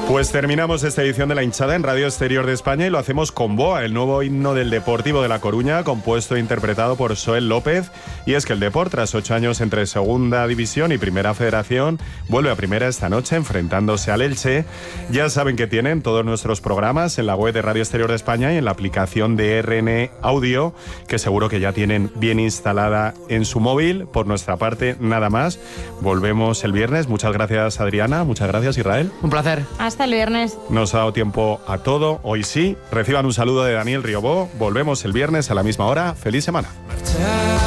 Pues terminamos esta edición de La Hinchada en Radio Exterior de España y lo hacemos con Boa, el nuevo himno del Deportivo de La Coruña, compuesto e interpretado por Xoel López. Y es que el Depor, tras 8 años entre Segunda División y Primera Federación, vuelve a Primera esta noche enfrentándose al Elche. Ya saben que tienen todos nuestros programas en la web de Radio Exterior de España y en la aplicación de RN Audio, que seguro que ya tienen bien instalada en su móvil. Por nuestra parte, nada más. Volvemos el viernes. Muchas gracias, Adriana. Muchas gracias, Israel. Un placer. Hasta el viernes. Nos ha dado tiempo a todo. Hoy sí. Reciban un saludo de Daniel Riobó. Volvemos el viernes a la misma hora. ¡Feliz semana!